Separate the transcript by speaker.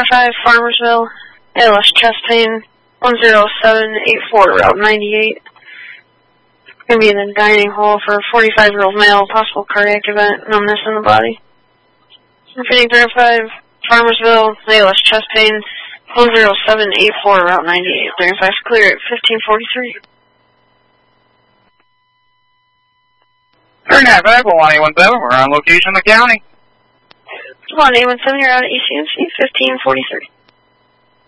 Speaker 1: 335 Farmersville, ALS chest pain, 10784 Route 98. Going to be in the dining hall for a 45-year-old male, possible cardiac event, numbness in the body. 335 Farmersville, ALS chest pain, 10784 Route 98. 35 clear at 1543.
Speaker 2: Turn that back, 1817. We're on location in the county.
Speaker 1: 1817, you're out at ECMC, 1543.